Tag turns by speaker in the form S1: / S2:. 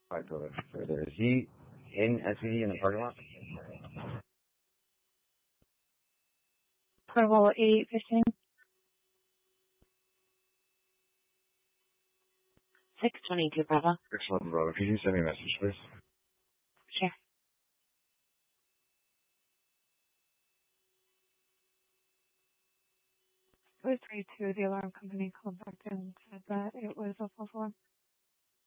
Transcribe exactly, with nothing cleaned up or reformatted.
S1: Alright, go further. Is he in S P D in the parking lot?
S2: Approval eight fifteen. six twenty-two, Bravo.
S1: six eleven, Bravo. Could you send me a message, please?
S2: Sure. It was three two. The alarm company called back and said that it was a false alarm.